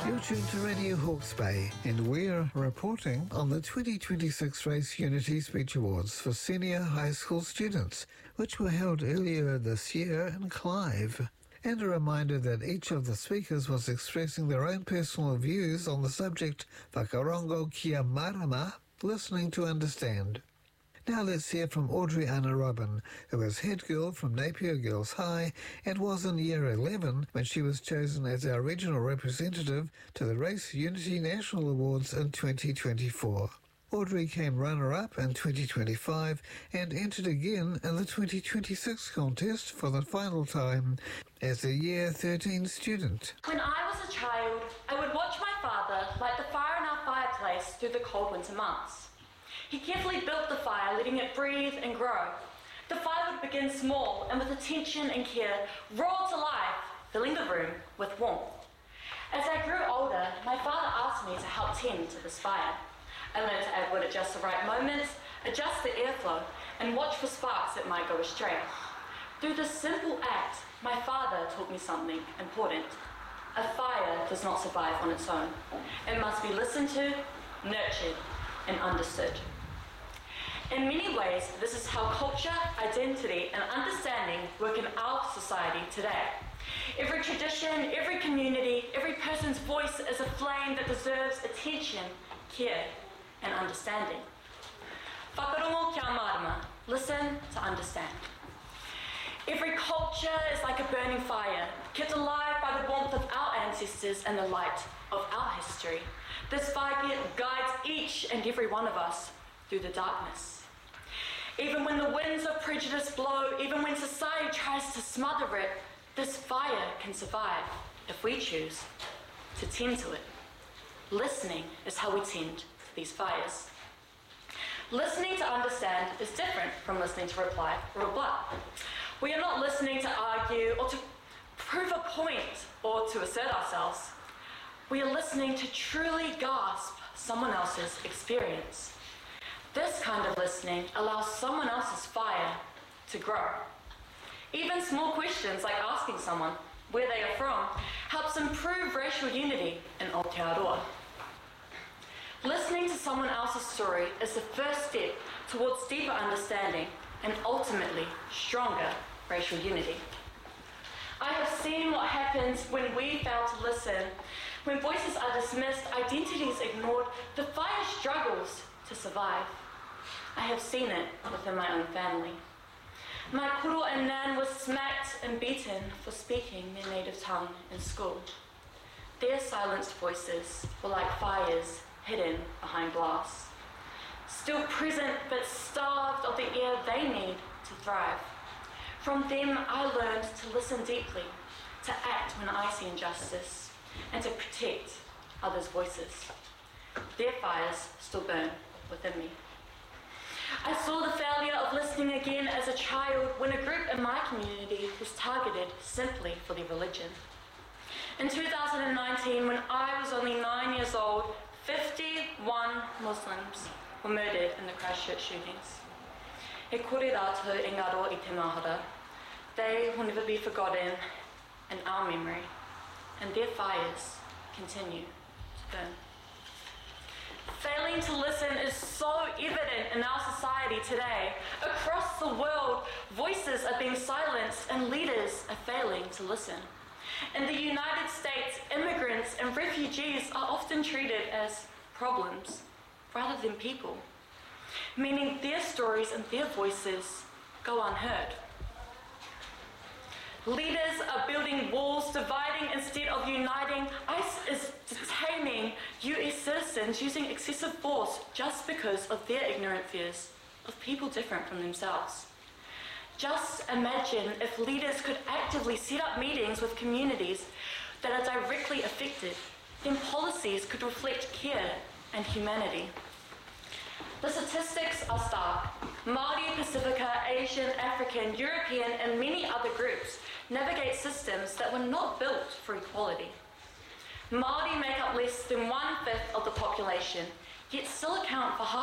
You're tuned to Radio Hawke's Bay, and we're reporting on the 2026 Race Unity Speech Awards for senior high school students, which were held earlier this year in Clive. And a reminder that each of the speakers was expressing their own personal views on the subject Whakarongo kia marama, listening to understand. Now let's hear from Audrey Anna Robin, who was head girl from Napier Girls High and was in year 11 when she was chosen as our regional representative to the Race Unity National Awards in 2024. Audrey came runner-up in 2025 and entered again in the 2026 contest for the final time as a Year 13 student. When I was a child, I would watch my father light the fire in our fireplace through the cold winter months. He carefully built the fire, letting it breathe and grow. The fire would begin small and with attention and care roar to life, filling the room with warmth. As I grew older, my father asked me to help tend to this fire. I learned to add wood at just the right moments, adjust the airflow, and watch for sparks that might go astray. Through this simple act, my father taught me something important. A fire does not survive on its own. It must be listened to, nurtured, and understood. In many ways, this is how culture, identity, and understanding work in our society today. Every tradition, every community, every person's voice is a flame that deserves attention, care, and understanding. Whakarongo kia marama, listen to understand. Every culture is like a burning fire, kept alive by the warmth of our ancestors and the light of our history. This fire guides each and every one of us through the darkness. Even when the winds of prejudice blow, even when society tries to smother it, this fire can survive if we choose to tend to it. Listening is how we tend to these fires. Listening to understand is different from listening to reply or rebut. We are not listening to argue or to prove a point or to assert ourselves. We are listening to truly grasp someone else's experience. This kind of listening allows someone else's fire to grow. Even small questions like asking someone where they are from helps improve racial unity in Aotearoa. Listening to someone else's story is the first step towards deeper understanding and ultimately stronger racial unity. I have seen what happens when we fail to listen. When voices are dismissed, identities ignored, the fire struggles to survive. I have seen it within my own family. My koro and nan were smacked and beaten for speaking their native tongue in school. Their silenced voices were like fires hidden behind glass, still present but starved of the air they need to thrive. From them I learned to listen deeply, to act when I see injustice, and to protect others' voices. Their fires still burn within me. I saw the failure of listening again as a child when a group in my community was targeted simply for their religion. In 2019, when I was only 9 years old, 51 Muslims were murdered in the Christchurch shootings. E kore rātou e ngaro I te mahara. They will never be forgotten in our memory, and their fires continue to burn. Failing to listen is so evident in our society today. Across the world, voices are being silenced and leaders are failing to listen. In the United States, immigrants and refugees are often treated as problems rather than people, meaning their stories and their voices go unheard. Leaders are building walls, dividing instead of uniting. ICE is detaining US citizens using excessive force just because of their ignorant fears of people different from themselves. Just imagine if leaders could actively set up meetings with communities that are directly affected, then policies could reflect care and humanity. The statistics are stark. Māori, Pacifica, Asian, African, European, and many other groups navigate systems that were not built for equality. Māori make up less than 1/5 of the population, yet still account for half